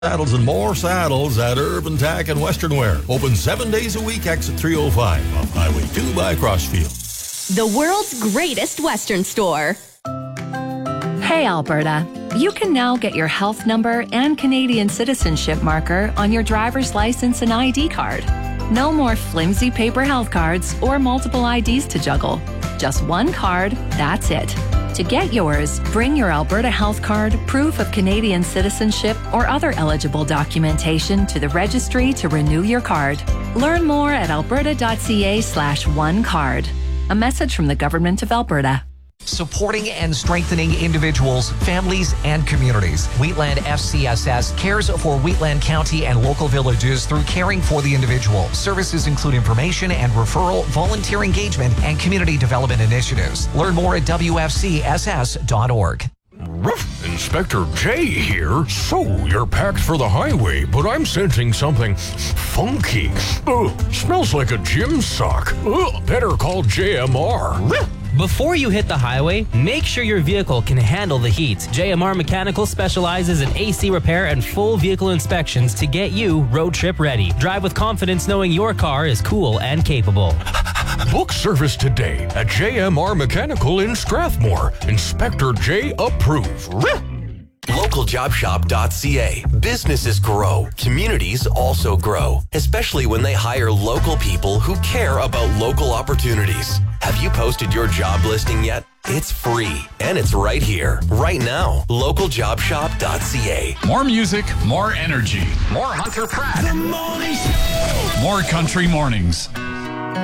Saddles and more saddles at Urban Tack and Western Wear. Open 7 days a week, exit 305 off Highway 2 by Crossfield. The world's greatest Western store. Hey, Alberta. You can now get your health number and Canadian citizenship marker on your driver's license and ID card. No more flimsy paper health cards or multiple IDs to juggle. Just one card, that's it. To get yours, bring your Alberta Health Card, proof of Canadian citizenship, or other eligible documentation to the registry to renew your card. Learn more at alberta.ca/onecard. A message from the Government of Alberta. Supporting and strengthening individuals, families, and communities. Wheatland FCSS cares for Wheatland County and local villages through caring for the individual. Services include information and referral, volunteer engagement, and community development initiatives. Learn more at WFCSS.org. Inspector J here. So, you're packed for the highway, but I'm sensing something funky. Smells like a gym sock. Better call JMR. Before you hit the highway, make sure your vehicle can handle the heat. JMR Mechanical specializes in AC repair and full vehicle inspections to get you road trip ready. Drive with confidence knowing your car is cool and capable. Book service today at JMR Mechanical in Strathmore. Inspector J approved. LocalJobShop.ca. Businesses grow. Communities also grow, especially when they hire local people who care about local opportunities. Have you posted your job listing yet? It's free, and it's right here, right now. LocalJobShop.ca. More music, more energy. More Hunter Pratt. The Morning Show. More country mornings.